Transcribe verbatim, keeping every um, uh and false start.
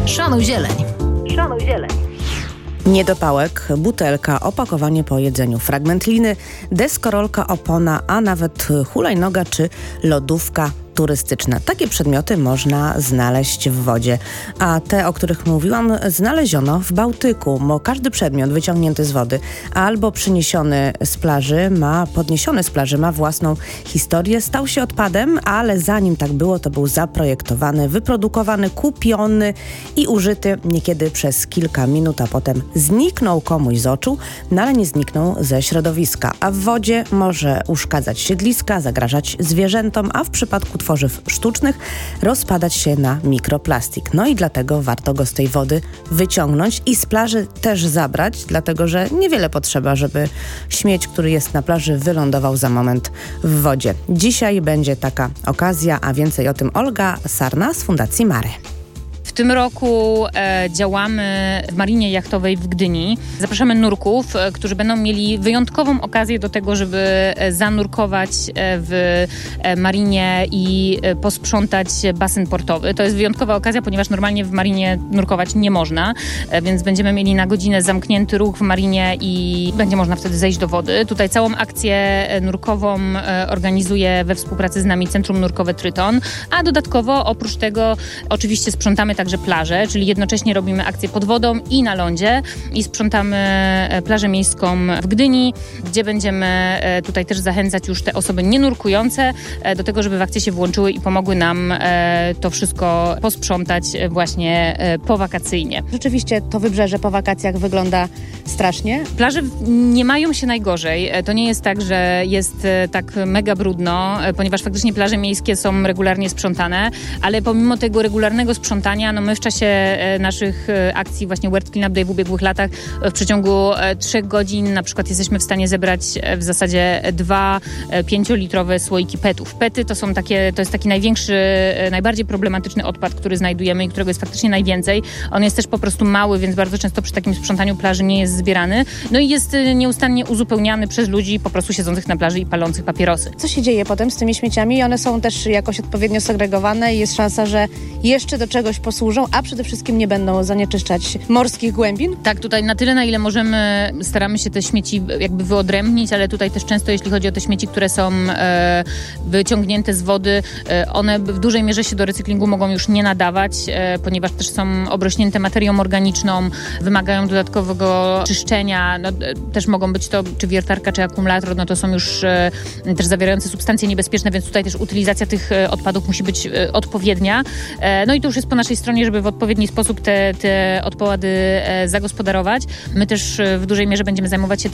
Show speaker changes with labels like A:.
A: Szanuj zieleń. Szanuj zieleń.
B: Niedopałek, butelka, opakowanie po jedzeniu, fragment liny, deskorolka, opona, a nawet hulajnoga czy lodówka turystyczna. Takie przedmioty można znaleźć w wodzie. A te, o których mówiłam, znaleziono w Bałtyku, bo każdy przedmiot wyciągnięty z wody albo przyniesiony z plaży ma, podniesiony z plaży ma własną historię. Stał się odpadem, ale zanim tak było, to był zaprojektowany, wyprodukowany, kupiony i użyty niekiedy przez kilka minut, a potem zniknął komuś z oczu, no ale nie zniknął ze środowiska. A w wodzie może uszkadzać siedliska, zagrażać zwierzętom, a w przypadku tworzyw sztucznych rozpadać się na mikroplastik. No i dlatego warto go z tej wody wyciągnąć i z plaży też zabrać, dlatego że niewiele potrzeba, żeby śmieć, który jest na plaży, wylądował za moment w wodzie. Dzisiaj będzie taka okazja, a więcej o tym Olga Sarna z Fundacji Mare.
C: W tym roku e, działamy w Marinie Jachtowej w Gdyni. Zapraszamy nurków, e, którzy będą mieli wyjątkową okazję do tego, żeby e, zanurkować e, w e, marinie i e, posprzątać basen portowy. To jest wyjątkowa okazja, ponieważ normalnie w marinie nurkować nie można, e, więc będziemy mieli na godzinę zamknięty ruch w marinie i będzie można wtedy zejść do wody. Tutaj całą akcję e, nurkową e, organizuje we współpracy z nami Centrum Nurkowe Tryton, a dodatkowo oprócz tego oczywiście sprzątamy także plażę, czyli jednocześnie robimy akcję pod wodą i na lądzie i sprzątamy plażę miejską w Gdyni, gdzie będziemy tutaj też zachęcać już te osoby nienurkujące do tego, żeby w akcję się włączyły i pomogły nam to wszystko posprzątać właśnie powakacyjnie.
D: Rzeczywiście to wybrzeże po wakacjach wygląda strasznie.
C: Plaże nie mają się najgorzej. To nie jest tak, że jest tak mega brudno, ponieważ faktycznie plaże miejskie są regularnie sprzątane, ale pomimo tego regularnego sprzątania, no my w czasie naszych akcji właśnie World Cleanup Day w ubiegłych latach w przeciągu trzech godzin na przykład jesteśmy w stanie zebrać w zasadzie dwa pięciolitrowe słoiki petów. Pety to są takie, to jest taki największy, najbardziej problematyczny odpad, który znajdujemy i którego jest faktycznie najwięcej. On jest też po prostu mały, więc bardzo często przy takim sprzątaniu plaży nie jest zbierany. No i jest nieustannie uzupełniany przez ludzi po prostu siedzących na plaży i palących papierosy.
D: Co się dzieje potem z tymi śmieciami? One są też jakoś odpowiednio segregowane i jest szansa, że jeszcze do czegoś posłużą, a przede wszystkim nie będą zanieczyszczać morskich głębin?
C: Tak, tutaj na tyle, na ile możemy, staramy się te śmieci jakby wyodrębnić, ale tutaj też często, jeśli chodzi o te śmieci, które są e, wyciągnięte z wody, e, one w dużej mierze się do recyklingu mogą już nie nadawać, e, ponieważ też są obrośnięte materią organiczną, wymagają dodatkowego czyszczenia, no, e, też mogą być to czy wiertarka, czy akumulator, no to są już e, też zawierające substancje niebezpieczne, więc tutaj też utylizacja tych e, odpadów musi być e, odpowiednia. E, no i to już jest po naszej stronie, żeby w odpowiedni sposób te, te odpady e, zagospodarować. My też w dużej mierze będziemy zajmować się